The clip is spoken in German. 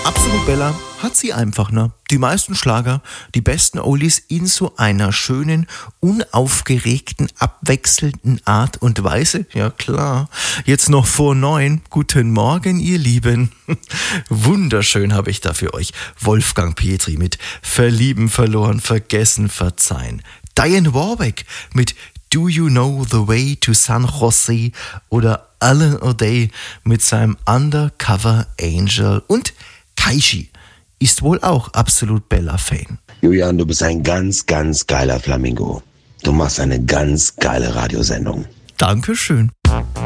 Absolut Bella hat sie einfach, ne? Die meisten Schlager, die besten Oldies in so einer schönen, unaufgeregten, abwechselnden Art und Weise. Ja klar. Jetzt noch vor 9. Guten Morgen, ihr Lieben. Wunderschön habe ich da für euch Wolfgang Petri mit Verlieben, Verloren, Vergessen, Verzeihen. Diane Warwick mit Do You Know the Way to San Jose oder Alan O'Day mit seinem Undercover Angel und Kaishi ist wohl auch absolut Bella-Fan. Julian, du bist ein ganz, ganz geiler Flamingo. Du machst eine ganz geile Radiosendung. Dankeschön.